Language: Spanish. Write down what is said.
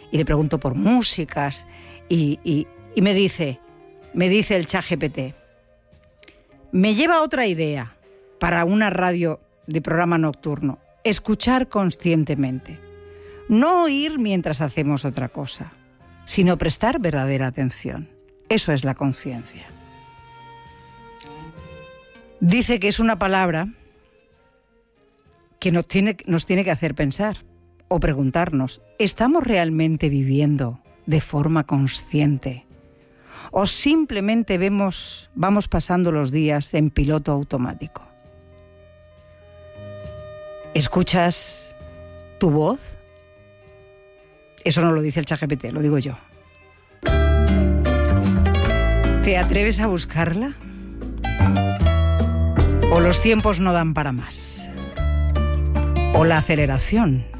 y le pregunto por músicas y me dice el ChatGPT, me lleva otra idea para una radio de programa nocturno, escuchar conscientemente, no oír mientras hacemos otra cosa, sino prestar verdadera atención. Eso es la conciencia. Dice que es una palabra que nos tiene que hacer pensar o preguntarnos, ¿estamos realmente viviendo de forma consciente? ¿O simplemente vamos pasando los días en piloto automático? ¿Escuchas tu voz? Eso no lo dice el ChatGPT, lo digo yo. ¿Te atreves a buscarla? ¿O los tiempos no dan para más? ¿O la aceleración